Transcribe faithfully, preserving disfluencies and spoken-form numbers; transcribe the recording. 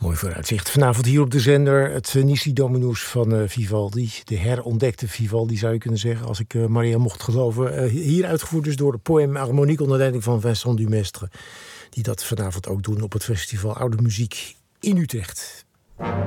Mooi vooruitzicht. Vanavond hier op de zender het uh, Nisi Dominus van uh, Vivaldi. De herontdekte Vivaldi zou je kunnen zeggen, als ik uh, Maria mocht geloven. Uh, hier uitgevoerd dus door de Poème Harmonique onder leiding van Vincent Dumestre. Die dat vanavond ook doen op het festival Oude Muziek in Utrecht.